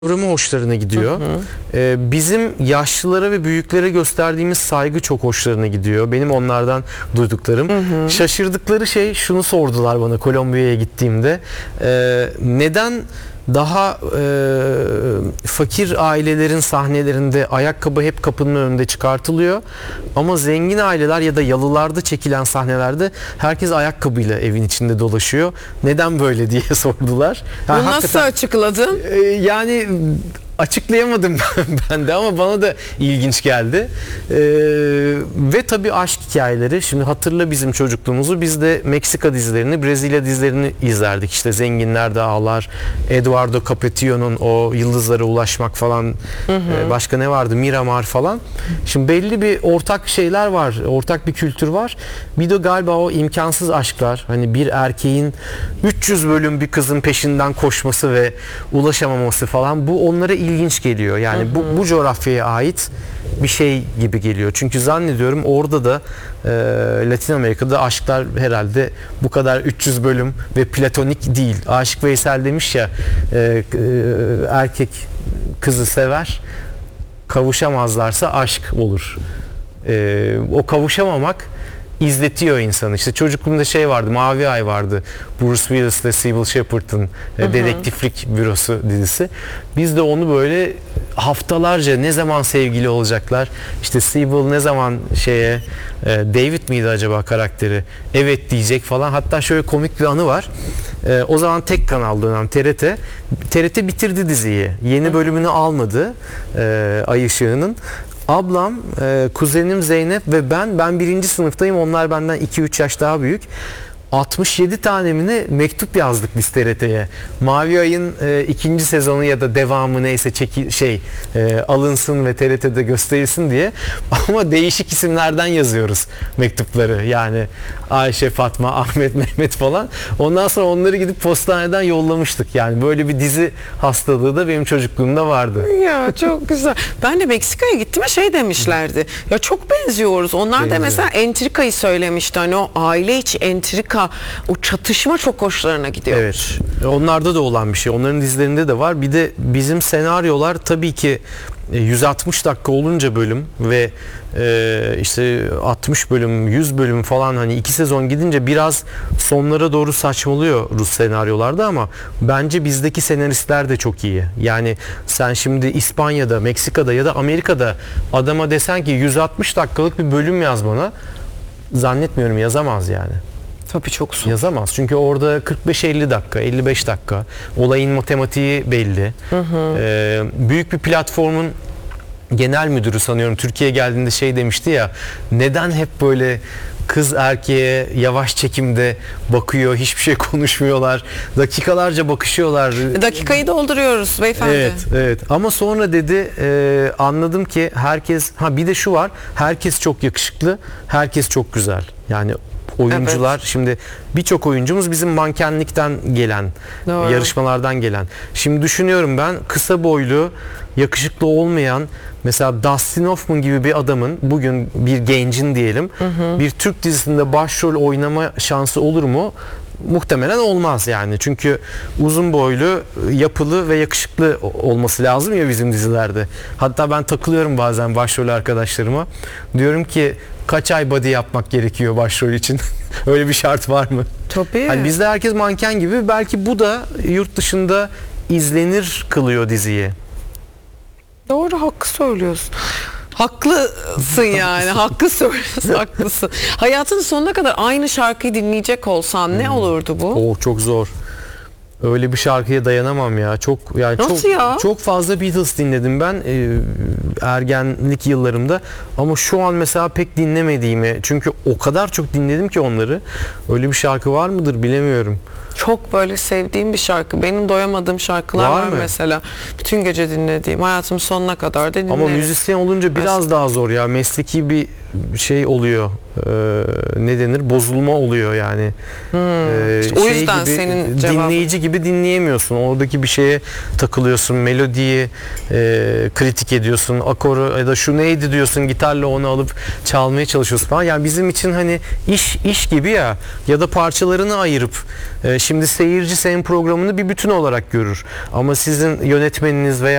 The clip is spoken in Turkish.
Tavrımı hoşlarına gidiyor. Bizim yaşlılara ve büyüklere gösterdiğimiz saygı çok hoşlarına gidiyor. Benim onlardan duyduklarım. Şaşırdıkları şey, şunu sordular bana Kolombiya'ya gittiğimde. Neden daha fakir ailelerin sahnelerinde ayakkabı hep kapının önünde çıkartılıyor ama zengin aileler ya da yalılarda çekilen sahnelerde herkes ayakkabıyla evin içinde dolaşıyor. Neden böyle diye sordular. Bunu nasıl açıkladın? Yani açıklayamadım ben de ama bana da ilginç geldi. Ve tabii aşk hikayeleri. Şimdi hatırla bizim çocukluğumuzu. Biz de Meksika dizilerini, Brezilya dizilerini izlerdik. İşte Zenginler de Ağlar, Eduardo Capetillo'nun o Yıldızlara Ulaşmak falan. Başka ne vardı? Miramar falan. Şimdi belli bir ortak şeyler var. Ortak bir kültür var. Bir de galiba o imkansız aşklar. Hani bir erkeğin 300 bölüm bir kızın peşinden koşması ve ulaşamaması falan. Bu onlara ilginç geliyor. Yani bu coğrafyaya ait bir şey gibi geliyor. Çünkü zannediyorum orada da Latin Amerika'da aşklar herhalde bu kadar 300 bölüm ve platonik değil. Aşık Veysel demiş ya, erkek kızı sever, kavuşamazlarsa aşk olur. O kavuşamamak izletiyor insanı. İşte çocukluğumda şey vardı, Mavi Ay vardı. Bruce Willis ile Sybil Shepherd'ın dedektiflik bürosu dizisi. Biz de onu böyle haftalarca ne zaman sevgili olacaklar? İşte Sybil ne zaman David miydi acaba karakteri? Evet diyecek falan. Hatta şöyle komik bir anı var. O zaman tek kanal dönem TRT. TRT bitirdi diziyi. Yeni bölümünü almadı Ay Işığı'nın. Ablam, kuzenim Zeynep ve ben birinci sınıftayım. Onlar benden 2-3 yaş daha büyük. 67 tanemine mektup yazdık biz TRT'ye. Mavi Ay'ın ikinci sezonu ya da devamı neyse alınsın ve TRT'de gösterilsin diye. Ama değişik isimlerden yazıyoruz mektupları. Yani Ayşe, Fatma, Ahmet, Mehmet falan. Ondan sonra onları gidip postaneden yollamıştık. Yani böyle bir dizi hastalığı da benim çocukluğumda vardı. Ya çok güzel. Ben de Meksika'ya gittim ve demişlerdi. Ya çok benziyoruz. Onlar da mesela entrikayı söylemişti. Hani o aile içi entrika, o çatışma çok hoşlarına gidiyor. Evet. Onlarda da olan bir şey. Onların dizilerinde de var. Bir de bizim senaryolar tabii ki 160 dakika olunca bölüm ve işte 60 bölüm, 100 bölüm falan, hani 2 sezon gidince biraz sonlara doğru saçmalıyor Rus senaryolarda ama bence bizdeki senaristler de çok iyi. Yani sen şimdi İspanya'da, Meksika'da ya da Amerika'da adama desen ki 160 dakikalık bir bölüm yaz bana, zannetmiyorum yazamaz yani. Tabii çok zor. Yazamaz. Çünkü orada 45-50 dakika, 55 dakika. Olayın matematiği belli. Büyük bir platformun genel müdürü sanıyorum Türkiye'ye geldiğinde demişti ya, neden hep böyle kız erkeğe yavaş çekimde bakıyor, hiçbir şey konuşmuyorlar, dakikalarca bakışıyorlar. Dakikayı dolduruyoruz beyefendi. Evet. Ama sonra dedi anladım ki herkes, bir de şu var, herkes çok yakışıklı, herkes çok güzel. Yani oyuncular, şimdi birçok oyuncumuz bizim mankenlikten gelen, yarışmalardan gelen. Şimdi düşünüyorum, ben kısa boylu, yakışıklı olmayan, mesela Dustin Hoffman gibi bir adamın, bugün bir gencin diyelim, bir Türk dizisinde başrol oynama şansı olur mu? Muhtemelen olmaz yani. Çünkü uzun boylu, yapılı ve yakışıklı olması lazım ya bizim dizilerde. Hatta ben takılıyorum bazen başrol arkadaşlarıma. Diyorum ki kaç ay body yapmak gerekiyor başrol için? Öyle bir şart var mı? Tabii. Hani bizde herkes manken gibi. Belki bu da yurt dışında izlenir kılıyor diziyi. Doğru, hakkı söylüyorsun. Haklısın yani. Hakkı söylüyorsun, haklısın. Hayatının sonuna kadar aynı şarkıyı dinleyecek olsan ne olurdu bu? Çok zor. Öyle bir şarkıya dayanamam ya. Nasıl ya? Çok fazla Beatles dinledim ben ergenlik yıllarımda. Ama şu an mesela pek dinlemediğimi, çünkü o kadar çok dinledim ki onları. Öyle bir şarkı var mıdır bilemiyorum. Çok böyle sevdiğim bir şarkı. Benim doyamadığım şarkılar var mesela. Bütün gece dinlediğim, hayatım sonuna kadar da dinlerim. Ama müzisyen olunca biraz daha zor ya. Mesleki bir şey oluyor, ne denir, bozulma oluyor yani. İşte o yüzden senin cevabın. Dinleyici gibi dinleyemiyorsun, oradaki bir şeye takılıyorsun, melodiyi kritik ediyorsun, akoru ya da şu neydi diyorsun, gitarla onu alıp çalmaya çalışıyorsun falan. Yani bizim için hani iş gibi ya da parçalarını ayırıp şimdi seyirci senin programını bir bütün olarak görür ama sizin yönetmeniniz veya